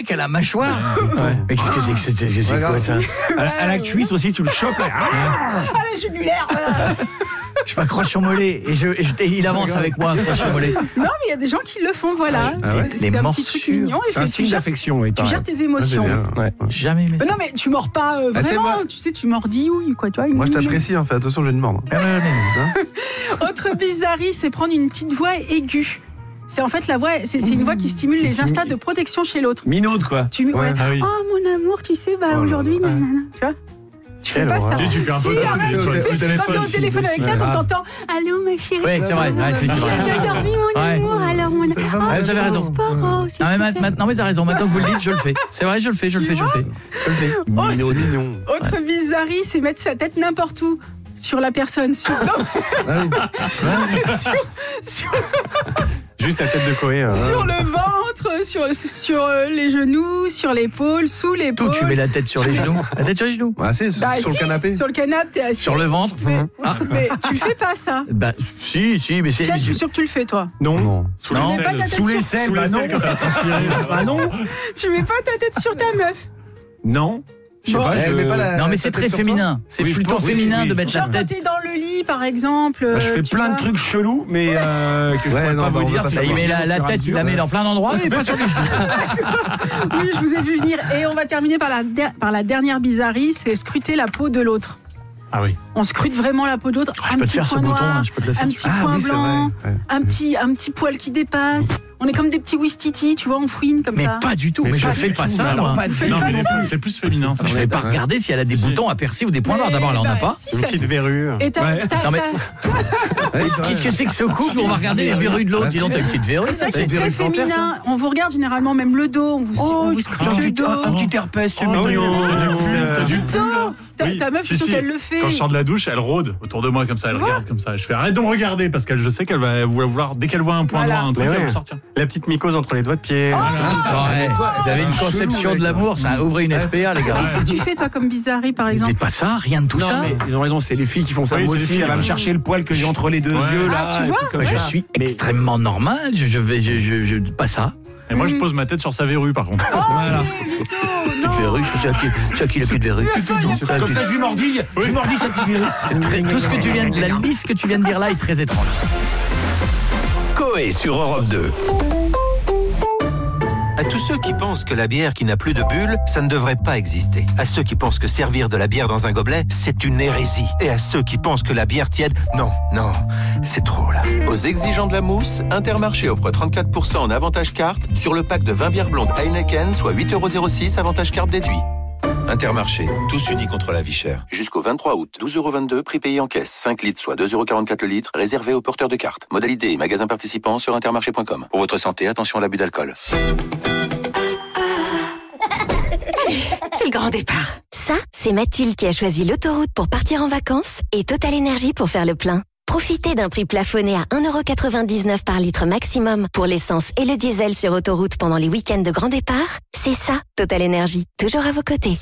à la mâchoire. Mais qu'est-ce que c'est que c'est quoi ça? À la cuisse aussi, tu le chopes là. Allez, jugulaire. Je m'accroche au mollet et il avance avec moi, accroche au mollet. Non, mais il y a des gens qui le font, voilà. C'est un petit truc mignon. C'est un signe d'affection. Tu gères tes émotions. Jamais aimé ça. Non, mais tu mords pas vraiment. Tu sais, tu mordis ou quoi, toi. Moi, je t'apprécie, en fait. Attention, je vais te mordre. Autre bizarrerie, c'est prendre une petite voix aiguë. C'est en fait la voix, c'est une voix qui stimule les instincts de protection chez l'autre. Minaude, quoi. Ouais. Ah oui. Oh, mon amour, tu sais, aujourd'hui, nanana. Tu vois? Tu fais pas ça. Tu fais un peu Quand t'es au téléphone avec toi, t'entends allô ma chérie. Oui, c'est vrai. Tu as dormi mon amour, alors mon amour. Vous avez raison. Non mais t'as raison, maintenant que vous le dites, je le fais. C'est vrai, je le fais. Mignon. Autre bizarrerie, c'est mettre sa tête n'importe où. Sur la personne, sur Juste la tête de Koé. Sur le ventre, sur les genoux, sur l'épaule, sous l'épaule. Tout, tu mets la tête sur les genoux. La tête sur les genoux. Ah, c'est sur le canapé. Sur le canapé, t'es assis. Sur le ventre. Mais tu le fais pas, ça. Bah, si, mais c'est. Tiens, je suis sûr que tu le fais, toi. Non. Sous les selles. Bah non. Bah non. Tu mets pas ta tête sur ta meuf. Non. Je sais pas, Non, mais c'est très féminin. C'est plutôt féminin de mettre la Genre quand tête. t'es dans le lit, par exemple. Je fais plein de trucs chelous, mais que je pourrais pas vous dire. Il met la tête, il la met dans plein d'endroits, mais pas sur les genoux. Oui, je vous ai vu venir. Et on va terminer par la dernière bizarrerie, c'est scruter la peau de l'autre. Ah oui. On scrute vraiment la peau de l'autre. Je peux te faire ce bouton, je peux te le faire. Un petit point blanc, un petit poil qui dépasse. On est comme des petits Wistiti, tu vois, on fouine comme ça. Mais pas du tout, mais je fais pas ça, moi. Non, mais c'est plus féminin. Je vais pas regarder si elle a des boutons à percer ou des points noirs. D'abord, elle en a pas. Une petite verrue. Et Non mais qu'est-ce que c'est que ce couple? On va regarder les verrues de l'autre. Dis donc, t'as une petite verrue. C'est vrai que c'est très féminin. On vous regarde généralement même le dos. On vous scrute le dos. Un petit herpès, c'est mignon. Ta meuf, plutôt qu'elle le fait. Quand je sors de la douche, elle rôde autour de moi comme ça, elle regarde comme ça. Je fais arrête de me regarder parce que je sais qu'elle va vouloir, dès qu'elle voit un point noir, un truc, elle va sortir. La petite mycose entre les doigts de pied. Vous avez une conception de l'amour, ça ouvre une SPA, les gars. Qu'est-ce que tu fais, toi, comme bizarrerie, par exemple? Mais pas ça, rien de tout ça. Mais ils ont raison, c'est les filles qui font ça. Moi aussi, elle va me chercher le poil que j'ai entre les deux yeux là. Tu vois? Je suis extrêmement normal. Je pas ça. Et moi, je pose ma tête sur sa verrue, par contre. Voilà. Vito, non. Verrue, je sais qui la petite verrue. Comme ça, je lui mordille sa petite verrue. C'est très, tout ce que tu viens, la liste que tu viens de dire là est très étrange. Koé sur Europe 2. À tous ceux qui pensent que la bière qui n'a plus de bulles, ça ne devrait pas exister. À ceux qui pensent que servir de la bière dans un gobelet, c'est une hérésie. Et à ceux qui pensent que la bière tiède, non, c'est trop là. Aux exigeants de la mousse, Intermarché offre 34% en avantage carte sur le pack de 20 bières blondes Heineken, soit 8,06 € avantage carte déduit. Intermarché, tous unis contre la vie chère. Jusqu'au 23 août, 12,22 €, prix payé en caisse. 5 litres, soit 2,44 € le litre, réservé aux porteurs de cartes. Modalité et magasins participants sur intermarché.com. Pour votre santé, attention à l'abus d'alcool. C'est le grand départ. Ça, c'est Mathilde qui a choisi l'autoroute pour partir en vacances et Total Énergie pour faire le plein. Profitez d'un prix plafonné à 1,99 € par litre maximum pour l'essence et le diesel sur autoroute pendant les week-ends de grand départ. C'est ça, Total Énergie. Toujours à vos côtés.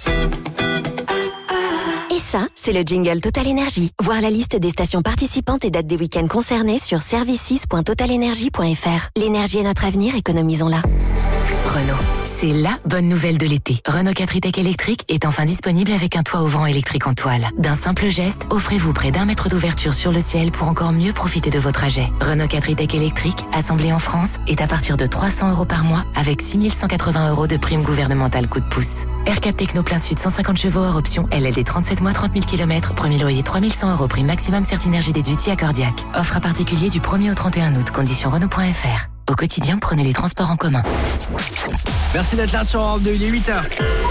Et ça, c'est le jingle Total Énergie. Voir la liste des stations participantes et dates des week-ends concernés sur services.totalenergie.fr. L'énergie est notre avenir, économisons-la. Renault. C'est la bonne nouvelle de l'été. Renault 4 e-Tech électrique est enfin disponible avec un toit ouvrant électrique en toile. D'un simple geste, offrez-vous près d'1 mètre d'ouverture sur le ciel pour encore mieux profiter de vos trajets. Renault 4 e-Tech électrique, assemblé en France, est à partir de 300 € par mois avec 6 180 € de prime gouvernementale coup de pouce. R4 Techno plein sud 150 chevaux hors option, LLD 37 mois 30 000 km, premier loyer 3100 € prime maximum Certinergie déduit accordiaque. Offre à particulier du 1er au 31 août, conditions Renault.fr. Au quotidien, prenez les transports en commun. Merci d'être là sur Europe 2, il est 8h.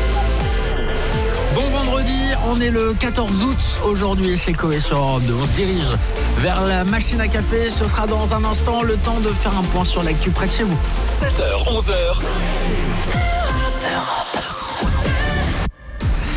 Bon vendredi, on est le 14 août aujourd'hui, c'est Koé sur Europe 2. On se dirige vers la machine à café, ce sera dans un instant le temps de faire un point sur l'actu près de chez vous. 7h, 11h.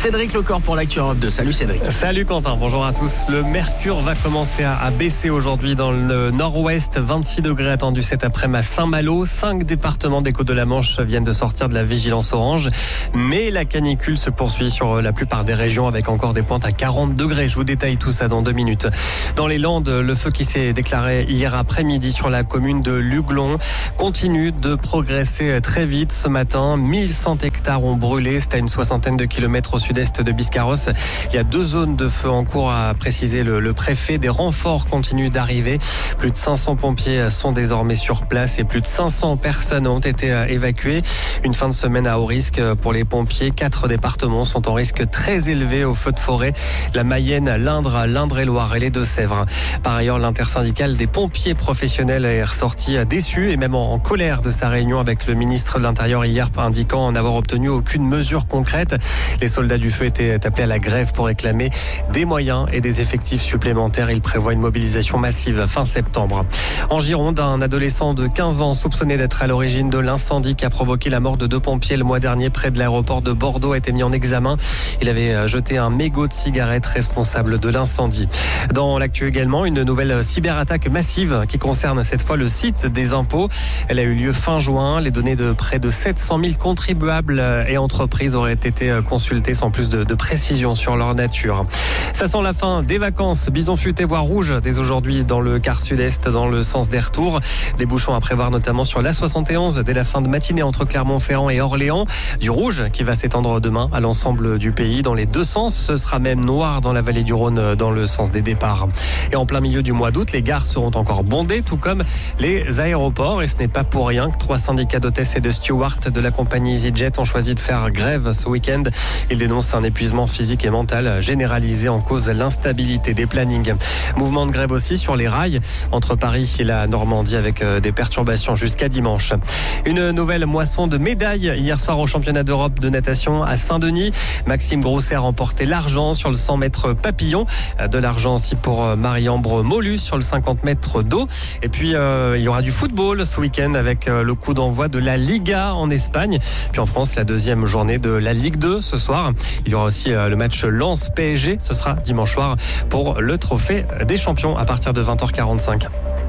Cédric Lecor pour l'Actu Europe 2. Salut Cédric. Salut Quentin, bonjour à tous. Le mercure va commencer à baisser aujourd'hui dans le nord-ouest. 26 degrés attendus cet après-midi à Saint-Malo. 5 départements des Côtes-de-la-Manche viennent de sortir de la vigilance orange. Mais la canicule se poursuit sur la plupart des régions avec encore des pointes à 40 degrés. Je vous détaille tout ça dans 2 minutes. Dans les Landes, le feu qui s'est déclaré hier après-midi sur la commune de Luglon continue de progresser très vite ce matin. 1100 hectares ont brûlé. C'est à une soixantaine de kilomètres au sud-est de Biscarrosse. Il y a 2 zones de feu en cours, a précisé le préfet. Des renforts continuent d'arriver. Plus de 500 pompiers sont désormais sur place et plus de 500 personnes ont été évacuées. Une fin de semaine à haut risque pour les pompiers. 4 départements sont en risque très élevé au feu de forêt. La Mayenne, l'Indre-et-Loire et les Deux-Sèvres. Par ailleurs, l'intersyndicale des pompiers professionnels est ressorti déçu et même en colère de sa réunion avec le ministre de l'Intérieur hier, indiquant n'avoir obtenu aucune mesure concrète. Les soldats du feu étaient appelés à la grève pour réclamer des moyens et des effectifs supplémentaires. Il prévoit une mobilisation massive fin septembre. En Gironde, un adolescent de 15 ans soupçonné d'être à l'origine de l'incendie qui a provoqué la mort de 2 pompiers le mois dernier près de l'aéroport de Bordeaux a été mis en examen. Il avait jeté un mégot de cigarette responsable de l'incendie. Dans l'actu également, une nouvelle cyberattaque massive qui concerne cette fois le site des impôts. Elle a eu lieu fin juin. Les données de près de 700 000 contribuables et entreprises auraient été consultées sans plus de précision sur leur nature. Ça sent la fin des vacances. Bison futé voire rouge dès aujourd'hui dans le quart sud-est dans le sens des retours. Des bouchons à prévoir notamment sur l'A71 dès la fin de matinée entre Clermont-Ferrand et Orléans. Du rouge qui va s'étendre demain à l'ensemble du pays dans les 2 sens. Ce sera même noir dans la vallée du Rhône dans le sens des départs. Et en plein milieu du mois d'août, les gares seront encore bondées, tout comme les aéroports. Et ce n'est pas pour rien que 3 syndicats d'hôtesses et de stewards de la compagnie EasyJet ont choisi de faire grève ce week-end. Ils dénoncent un épuisement physique et mental généralisé en cause de l'instabilité des plannings. Mouvement de grève aussi sur les rails entre Paris et la Normandie avec des perturbations jusqu'à dimanche. Une nouvelle moisson de médailles hier soir au championnat d'Europe de natation à Saint-Denis. Maxime Grousset a remporté l'argent sur le 100 mètres papillon. De l'argent aussi pour Marie-Ambre Molus sur le 50 mètres d'eau. Et puis il y aura du football ce week-end avec le coup d'envoi de la Liga en Espagne. Puis en France, la 2e journée de la Ligue 2 ce soir. Il y aura aussi le match Lens-PSG. Ce sera dimanche soir pour le trophée des champions à partir de 20h45.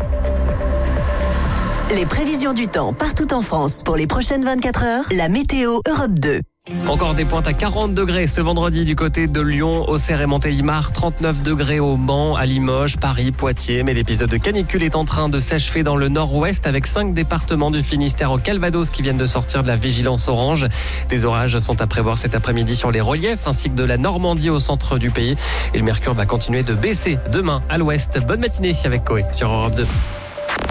Les prévisions du temps partout en France pour les prochaines 24 heures. La météo Europe 2. Encore des pointes à 40 degrés ce vendredi du côté de Lyon, Auxerre et Montélimar, 39 degrés au Mans, à Limoges, Paris, Poitiers. Mais l'épisode de canicule est en train de s'achever dans le nord-ouest avec 5 départements du Finistère au Calvados qui viennent de sortir de la vigilance orange. Des orages sont à prévoir cet après-midi sur les reliefs ainsi que de la Normandie au centre du pays. Et le mercure va continuer de baisser demain à l'ouest. Bonne matinée avec Coé sur Europe 2.